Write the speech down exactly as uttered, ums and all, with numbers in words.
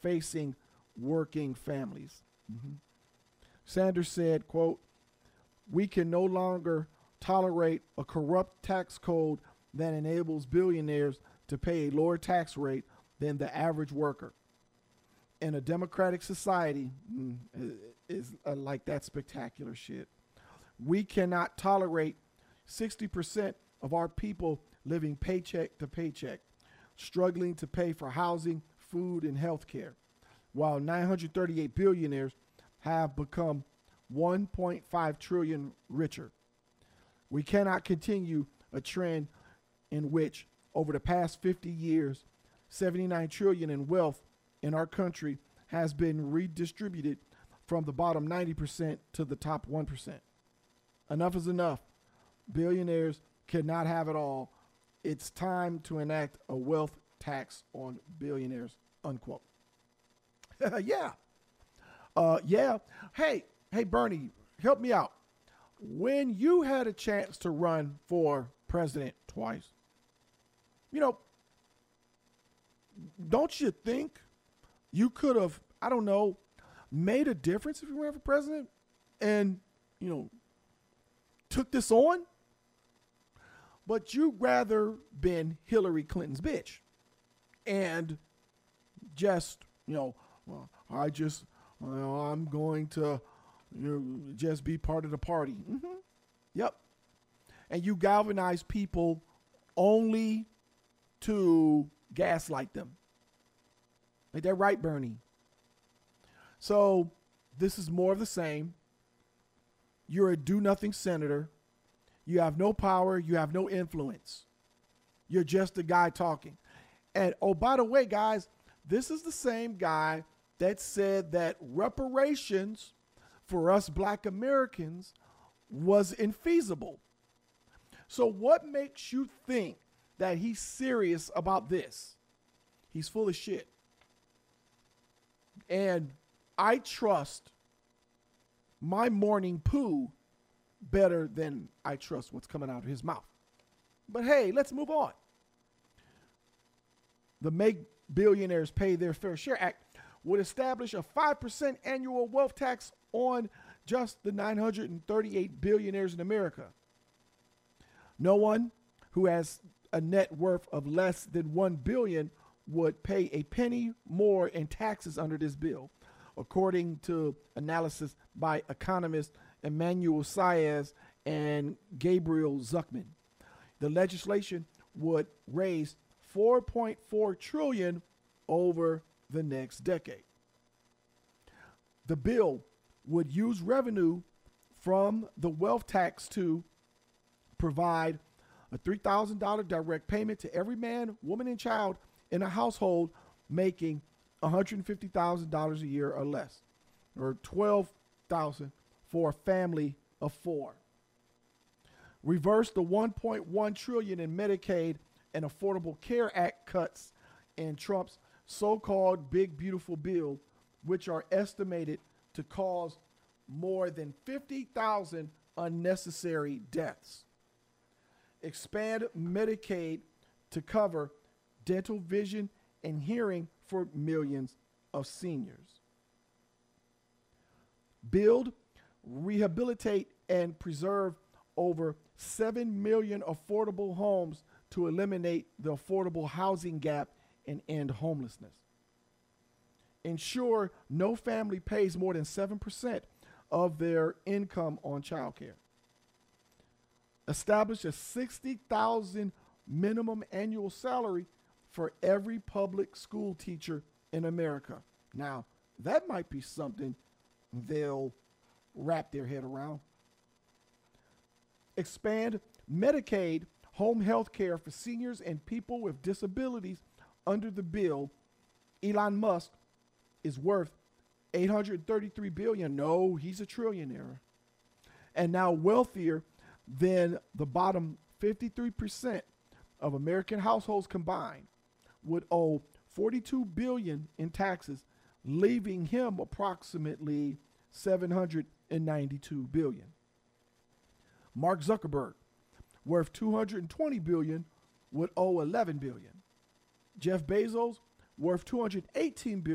facing working families. Mm-hmm. Sanders said, quote, "We can no longer tolerate a corrupt tax code that enables billionaires to pay a lower tax rate than the average worker. In a democratic society," mm, is uh, like that spectacular shit, "we cannot tolerate sixty percent of our people living paycheck to paycheck, struggling to pay for housing, food, and health care, while nine hundred thirty-eight billionaires have become one point five trillion richer. We cannot continue a trend in which, over the past fifty years, seventy-nine trillion in wealth in our country has been redistributed from the bottom ninety percent to the top one percent. Enough is enough. Billionaires cannot have it all. It's time to enact a wealth tax on billionaires," unquote. yeah. Uh, yeah. Hey, hey, Bernie, help me out. When you had a chance to run for president twice, you know, don't you think you could have, I don't know, made a difference if you ran for president and, you know, took this on? But you'd rather been Hillary Clinton's bitch and just, you know, well, I just, well, I'm going to, you know, just be part of the party. Mm-hmm. Yep. And you galvanize people only to gaslight them. Ain't that right, Bernie? So this is more of the same. You're a do-nothing senator. You have no power. You have no influence. You're just a guy talking. And, oh, by the way, guys, this is the same guy that said that reparations for us black Americans was infeasible. So what makes you think that he's serious about this? He's full of shit. And I trust my morning poo better than I trust what's coming out of his mouth. But hey, let's move on. The Make Billionaires Pay Their Fair Share Act would establish a five percent annual wealth tax on just the nine hundred thirty-eight billionaires in America. No one who has a net worth of less than one billion dollars would pay a penny more in taxes under this bill, according to analysis by economists Emmanuel Saez and Gabriel Zuckman. The legislation would raise four point four trillion dollars over the next decade. The bill would use revenue from the wealth tax to provide a three thousand dollars direct payment to every man, woman, and child in a household making one hundred fifty thousand dollars a year or less, or twelve thousand dollars for a family of four. Reverse the one point one trillion dollars in Medicaid and Affordable Care Act cuts in Trump's so-called Big Beautiful Bill, which are estimated to cause more than fifty thousand unnecessary deaths. Expand Medicaid to cover dental, vision, and hearing for millions of seniors. Build, rehabilitate, and preserve over seven million affordable homes to eliminate the affordable housing gap and end homelessness. Ensure no family pays more than seven percent of their income on child care. Establish a sixty thousand dollars minimum annual salary for every public school teacher in America. Now, that might be something they'll wrap their head around. Expand Medicaid home health care for seniors and people with disabilities under the bill. Elon Musk is worth eight hundred thirty-three billion dollars. No, he's a trillionaire. And now wealthier than the bottom fifty-three percent of American households combined would owe forty-two billion dollars in taxes, leaving him approximately seven hundred ninety-two billion dollars. Mark Zuckerberg, worth two hundred twenty billion dollars, would owe eleven billion dollars. Jeff Bezos, worth two hundred eighteen billion dollars,